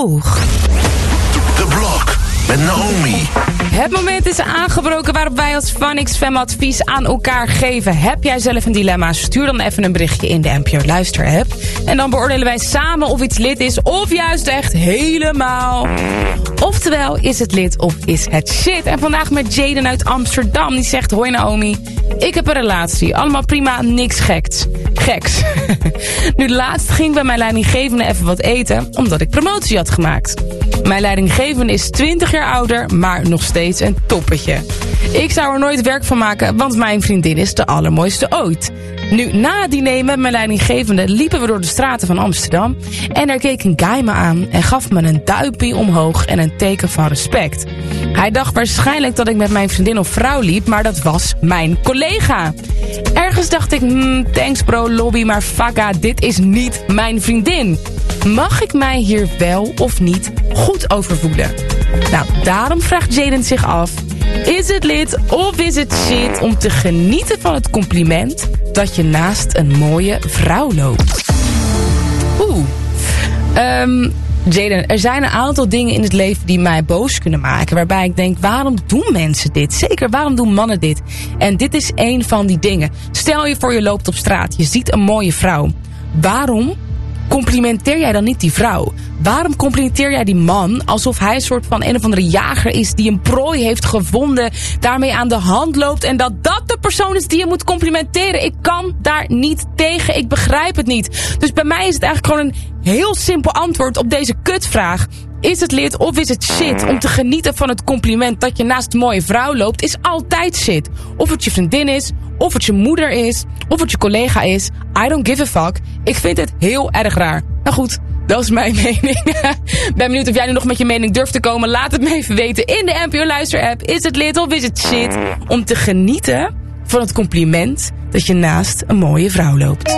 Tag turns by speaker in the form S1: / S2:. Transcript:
S1: omhoog.
S2: De Blok met Naomi.
S1: Het moment is aangebroken waarop wij als Fun XFM advies aan elkaar geven. Heb jij zelf een dilemma? Stuur dan even een berichtje in de NPO Luister app. En dan beoordelen wij samen of iets lit is of juist echt helemaal. Oftewel, is het lit of is het shit? En vandaag met Jaden uit Amsterdam. Die zegt, hoi Naomi, ik heb een relatie. Allemaal prima, niks geks. Nu laatst ging ik bij mijn leidinggevende even wat eten, omdat ik promotie had gemaakt. Mijn leidinggevende is 20 jaar ouder, maar nog steeds een toppetje. Ik zou er nooit werk van maken, want mijn vriendin is de allermooiste ooit. Nu, na het diner met mijn leidinggevende liepen we door de straten van Amsterdam. En er keek een guy me aan en gaf me een duimpje omhoog en een teken van respect. Hij dacht waarschijnlijk dat ik met mijn vriendin of vrouw liep, maar dat was mijn collega. Ergens dacht ik, thanks bro, lobby, maar fakka, dit is niet mijn vriendin. Mag ik mij hier wel of niet goed over voelen? Nou, daarom vraagt Jaden zich af, is het lit of is het shit om te genieten van het compliment dat je naast een mooie vrouw loopt? Jaden, er zijn een aantal dingen in het leven die mij boos kunnen maken. Waarbij ik denk, waarom doen mensen dit? Zeker, waarom doen mannen dit? En dit is één van die dingen. Stel je voor je loopt op straat, je ziet een mooie vrouw. Waarom complimenteer jij dan niet die vrouw? Waarom complimenteer jij die man alsof hij een soort van een of andere jager is die een prooi heeft gevonden, daarmee aan de hand loopt en dat de persoon is die je moet complimenteren? Ik kan daar niet tegen, ik begrijp het niet. Dus bij mij is het eigenlijk gewoon een heel simpel antwoord op deze kutvraag. Is het lit of is het shit om te genieten van het compliment dat je naast een mooie vrouw loopt? Is altijd shit. Of het je vriendin is, of het je moeder is, of het je collega is. I don't give a fuck. Ik vind het heel erg raar. Nou goed, dat is mijn mening. Ben benieuwd of jij nu nog met je mening durft te komen. Laat het me even weten in de NPO Luister app. Is het lit of is het shit om te genieten van het compliment dat je naast een mooie vrouw loopt?